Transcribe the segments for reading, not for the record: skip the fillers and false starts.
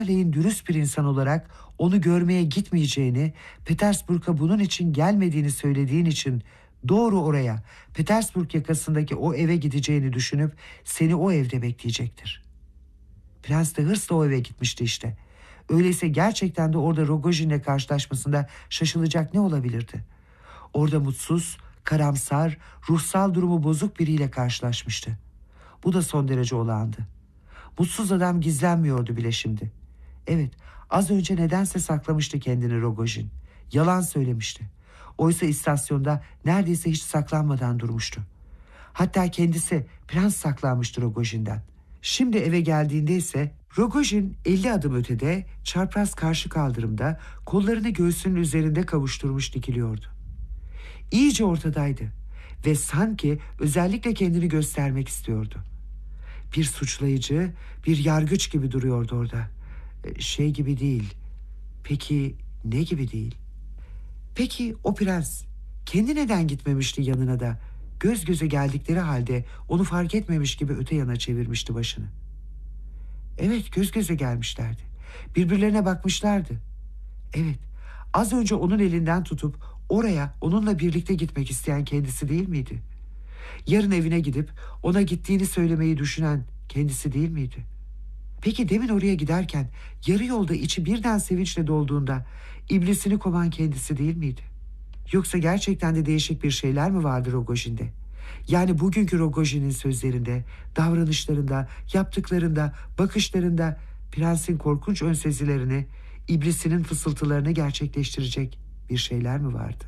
Sabahleyin dürüst bir insan olarak onu görmeye gitmeyeceğini, Petersburg'a bunun için gelmediğini söylediğin için doğru oraya, Petersburg yakasındaki o eve gideceğini düşünüp seni o evde bekleyecektir. Prens de hırsla o eve gitmişti işte. Öyleyse gerçekten de orada Rogojin'le karşılaşmasında şaşılacak ne olabilirdi? Orada mutsuz, karamsar, ruhsal durumu bozuk biriyle karşılaşmıştı. Bu da son derece olağandı. Mutsuz adam gizlenmiyordu bile şimdi. Evet, az önce nedense saklamıştı kendini Rogojin. Yalan söylemişti. Oysa istasyonda neredeyse hiç saklanmadan durmuştu. Hatta kendisi prens saklanmıştı Rogojin'den. Şimdi eve geldiğinde ise Rogojin 50 adım ötede, çarpraz karşı kaldırımda, kollarını göğsünün üzerinde kavuşturmuş dikiliyordu. İyice ortadaydı ve sanki özellikle kendini göstermek istiyordu. Bir suçlayıcı, bir yargıç gibi duruyordu orada. Şey gibi değil. Peki ne gibi değil? Peki o prens kendi neden gitmemişti yanına da göz göze geldikleri halde onu fark etmemiş gibi öte yana çevirmişti başını? Evet, göz göze gelmişlerdi. Birbirlerine bakmışlardı. Evet, az önce onun elinden tutup oraya onunla birlikte gitmek isteyen kendisi değil miydi? Yarın evine gidip ona gittiğini söylemeyi düşünen kendisi değil miydi? Peki demin oraya giderken yarı yolda içi birden sevinçle dolduğunda iblisini kovan kendisi değil miydi? Yoksa gerçekten de değişik bir şeyler mi vardı Rogojin'de? Yani bugünkü Rogojin'in sözlerinde, davranışlarında, yaptıklarında, bakışlarında prensin korkunç önsezilerini, iblisinin fısıltılarını gerçekleştirecek bir şeyler mi vardı?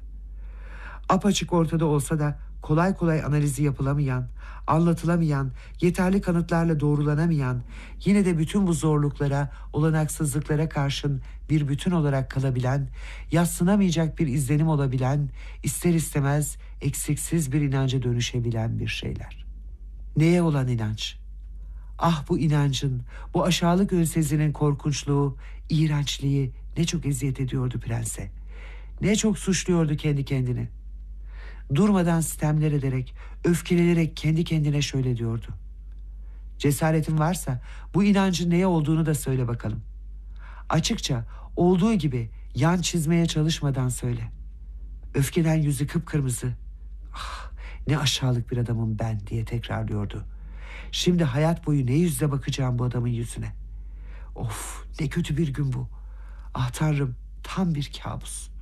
Apaçık ortada olsa da kolay kolay analizi yapılamayan, anlatılamayan, yeterli kanıtlarla doğrulanamayan, yine de bütün bu zorluklara, olanaksızlıklara karşın bir bütün olarak kalabilen, yadsınamayacak bir izlenim olabilen, ister istemez eksiksiz bir inanca dönüşebilen bir şeyler. Neye olan inanç? Ah, bu inancın, bu aşağılık önsezinin korkunçluğu, iğrençliği ne çok eziyet ediyordu prense. Ne çok suçluyordu kendi kendini. Durmadan sitemler ederek, öfkelenerek kendi kendine şöyle diyordu: cesaretin varsa bu inancın neye olduğunu da söyle bakalım. Açıkça, olduğu gibi yan çizmeye çalışmadan söyle. Öfkeden yüzü kıpkırmızı. Ah, ne aşağılık bir adamım ben diye tekrarlıyordu. Şimdi hayat boyu ne yüzle bakacağım bu adamın yüzüne. Of, ne kötü bir gün bu. Ah Tanrım, tam bir kabus.